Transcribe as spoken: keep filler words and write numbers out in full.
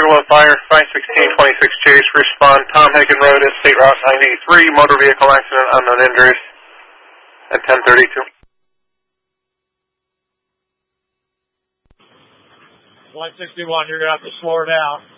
Sugarloaf Fire, five sixteen twenty-six Chase, respond Tom Hagen Road at State Route nine eighty-three, motor vehicle accident, unknown injuries, at ten thirty-two. one sixty-one, you're going to have to slow her down.